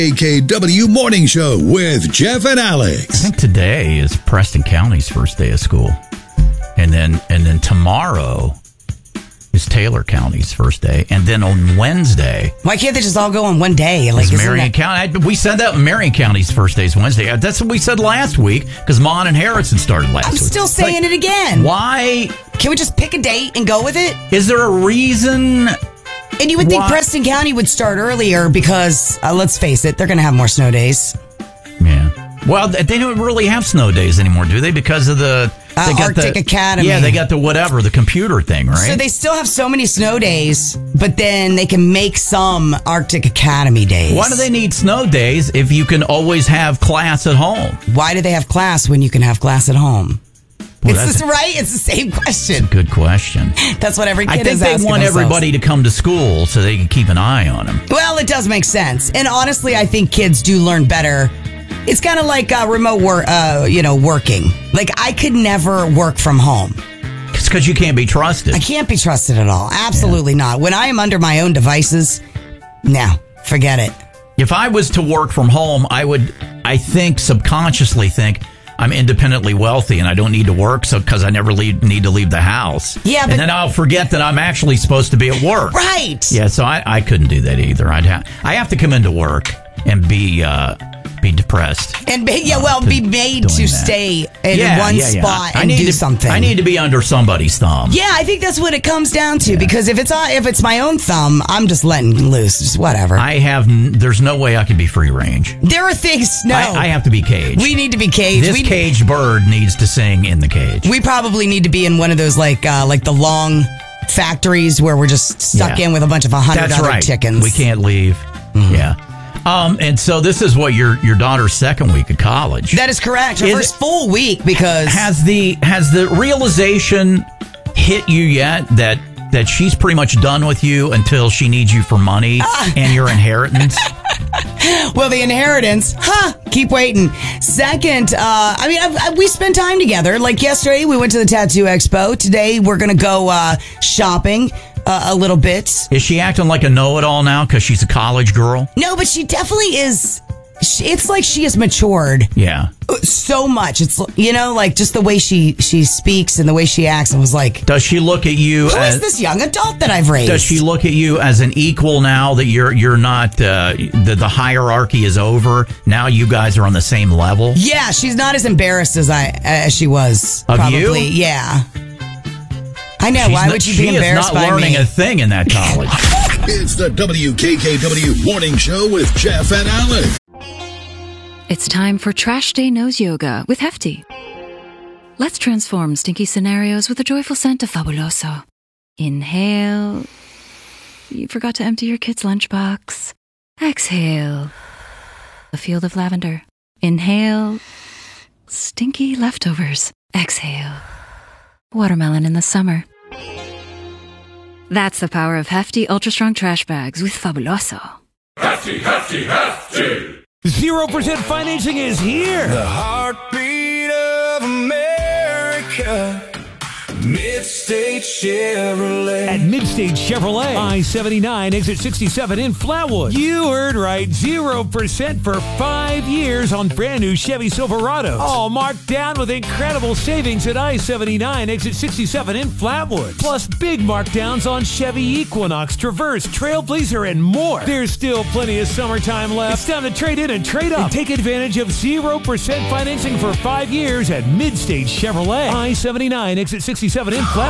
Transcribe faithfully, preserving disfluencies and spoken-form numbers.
K K W Morning Show with Jeff and Alex. I think today is Preston County's first day of school. And then and then tomorrow is Taylor County's first day. And then on Wednesday... Why can't they just all go on one day? Like Marion that... County. We said that Marion County's first day is Wednesday. That's what we said last week because Mon and Harrison started last I'm week. I'm still saying like, it again. Why? Can we just pick a date and go with it? Is there a reason... And you would think Preston County would start earlier because, uh, let's face it, they're going to have more snow days. Yeah. Well, they don't really have snow days anymore, do they? Because of the... Uh, they got Arctic the, Academy. Yeah, they got the whatever, the computer thing, right? So they still have so many snow days, but then they can make some Arctic Academy days. Why do they need snow days if you can always have class at home? Why do they have class when you can have class at home? Well, it's this, right? It's the same question. Good question. That's what every kid I think is they asking want themselves. everybody to come to school so they can keep an eye on them. Well, it does make sense. And honestly, I think kids do learn better. It's kind of like uh, remote work, uh, you know, working. Like, I could never work from home. It's because you can't be trusted. I can't be trusted at all. Absolutely yeah. not. When I am under my own devices, no, forget it. If I was to work from home, I would, I think, subconsciously think, I'm independently wealthy and I don't need to work so because I never leave, need to leave the house. Yeah, but and then I'll forget that I'm actually supposed to be at work. Right. Yeah, so I, I couldn't do that either. I'd have I have to come into work and be uh, be depressed. And be, yeah, well, uh, be made to that. stay in yeah, one yeah, yeah. spot I and need do to, something. I need to be under somebody's thumb. Yeah, I think that's what it comes down to. Yeah. Because if it's uh, if it's my own thumb, I'm just letting loose, just whatever. I have. There's no way I can be free range. There are things. No, I, I have to be caged. We need to be caged. This we, caged bird needs to sing in the cage. We probably need to be in one of those like uh, like the long factories where we're just stuck yeah. in with a bunch of a hundred That's other right. chickens. We can't leave. Mm-hmm. Yeah. Um, and so this is what your your daughter's second week of college. That is correct. Her is first it, full week because has the has the realization hit you yet that that she's pretty much done with you until she needs you for money ah. and your inheritance? Well, the inheritance, huh? Keep waiting. Second, uh, I mean, I've, I, we spent time together. Like yesterday, we went to the Tattoo Expo. Today, we're going to go uh, shopping uh, a little bit. Is she acting like a know-it-all now because she's a college girl? No, but she definitely is. She, it's like she has matured. Yeah. So much. It's, you know, like just the way she, she speaks and the way she acts. And was like, does she look at you who as is this young adult that I've raised? Does she look at you as an equal now that you're you're not uh, the the hierarchy is over? Now you guys are on the same level. Yeah, she's not as embarrassed as I as she was. Of probably. you? Yeah. I know. She's Why not, would you be embarrassed by me? She is not learning a thing in that college. It's the W K K W Morning Show with Jeff and Alex. It's time for Trash Day Nose Yoga with Hefty. Let's transform stinky scenarios with a joyful scent of Fabuloso. Inhale. You forgot to empty your kid's lunchbox. Exhale. A field of lavender. Inhale. Stinky leftovers. Exhale. Watermelon in the summer. That's the power of Hefty Ultra Strong Trash Bags with Fabuloso. Hefty, Hefty, Hefty! Zero percent financing is here. The heartbeat of America. Midstate Chevrolet. At Midstate Chevrolet, I seventy-nine, exit sixty-seven in Flatwood. You heard right, zero percent for five years on brand new Chevy Silverados. All marked down with incredible savings at I seventy-nine, exit sixty-seven in Flatwood. Plus big markdowns on Chevy Equinox, Traverse, Trailblazer, and more. There's still plenty of summertime left. It's time to trade in and trade up. And take advantage of zero percent financing for five years at Midstate Chevrolet. I seventy-nine, exit sixty-seven in Flatwood.